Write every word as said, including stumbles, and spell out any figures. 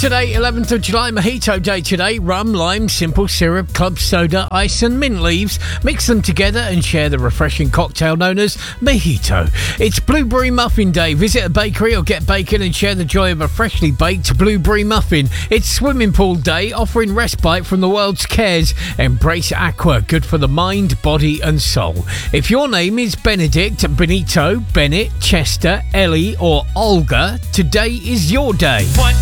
Today, eleventh of July, Mojito Day today. Rum, lime, simple syrup, club soda, ice and mint leaves. Mix them together and share the refreshing cocktail known as Mojito. It's Blueberry Muffin Day. Visit a bakery or get bacon and share the joy of a freshly baked blueberry muffin. It's Swimming Pool Day, offering respite from the world's cares. Embrace Aqua, good for the mind, body and soul. If your name is Benedict, Benito, Bennett, Chester, Ellie or Olga, today is your day. What